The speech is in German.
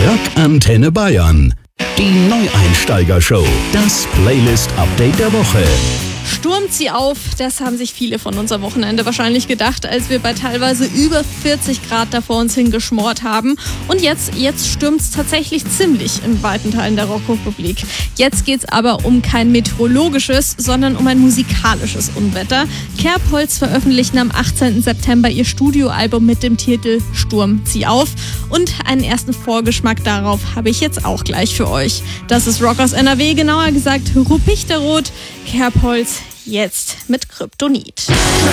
Rock Antenne Bayern. Die Neueinsteiger-Show. Das Playlist-Update der Woche. Stürmt sie auf, das haben sich viele von uns am Wochenende wahrscheinlich gedacht, als wir bei teilweise über 40 Grad da vor uns hingeschmort haben. Und jetzt stürmt es tatsächlich ziemlich in weiten Teilen der Rockrepublik. Jetzt geht's aber um kein meteorologisches, sondern um ein musikalisches Unwetter. Kerbholz veröffentlichen am 18. September ihr Studioalbum mit dem Titel Sturm, zieh auf. Und einen ersten Vorgeschmack darauf habe ich jetzt auch gleich für euch. Das ist Rock aus NRW, genauer gesagt Rupichterrot, Kerbholz, jetzt mit Kryptonit.